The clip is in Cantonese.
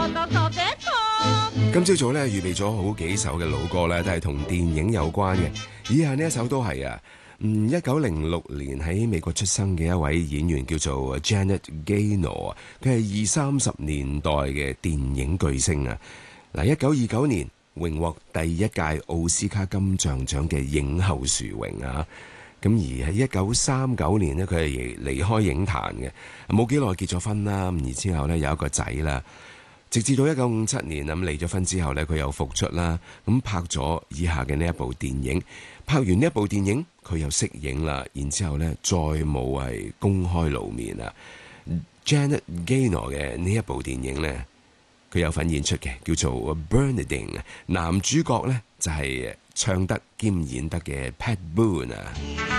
今朝早咧預備咗好幾首嘅老歌咧，都係同電影有關嘅。以下呢一首都係啊，1906年喺美國出生嘅一位演員叫做 Janet Gaynor， 佢係20-30年代嘅電影巨星啊。嗱，1929年榮獲第一屆奧斯卡金像獎嘅影后殊榮啊。咁而喺1939年呢，佢係離開影壇嘅，冇幾耐結咗婚啦。咁而之後呢，有一個仔啦。直至到1957年咁離咗婚之後呢，佢又復出啦，咁拍咗以下嘅呢一部電影。拍完呢一部電影，佢又息影啦，然之後呢，再冇係公開露面啦。Janet Gaynor 嘅呢一部電影呢，佢有份演出嘅，叫做 Bernadine。男主角呢，就係唱得兼演得嘅 Pat Boone 啊。